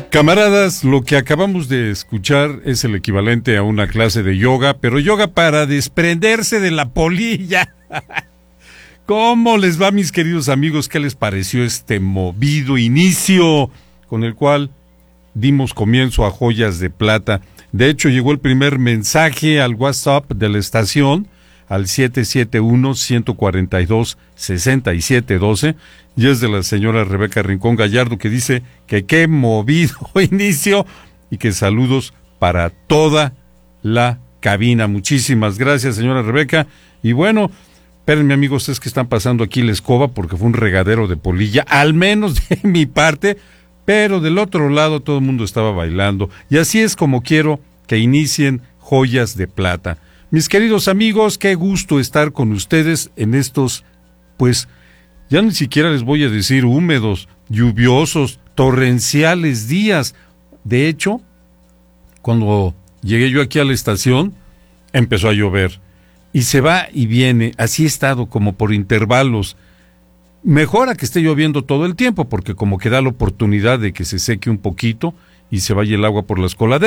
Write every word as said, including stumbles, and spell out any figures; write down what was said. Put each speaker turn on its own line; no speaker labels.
Camaradas, lo que acabamos de escuchar es el equivalente a una clase de yoga, pero yoga para desprenderse de la polilla. ¿Cómo les va, mis queridos amigos? ¿Qué les pareció este movido inicio con el cual dimos comienzo a Joyas de Plata? De hecho, llegó el primer mensaje al WhatsApp de la estación, al siete siete uno, uno cuatro dos, seis siete uno dos, y es de la señora Rebeca Rincón Gallardo, que dice que qué movido inicio y que saludos para toda la cabina. Muchísimas gracias, señora Rebeca. Y bueno, espérenme, amigos, es que están pasando aquí la escoba porque fue un regadero de polilla, al menos de mi parte, pero del otro lado todo el mundo estaba bailando, y así es como quiero que inicien Joyas de Plata. Mis queridos amigos, qué gusto estar con ustedes en estos, pues, ya ni siquiera les voy a decir húmedos, lluviosos, torrenciales días. De hecho, cuando llegué yo aquí a la estación, empezó a llover. Y se va y viene, así he estado como por intervalos. Mejor a que esté lloviendo todo el tiempo, porque como que da la oportunidad de que se seque un poquito y se vaya el agua por las coladeras.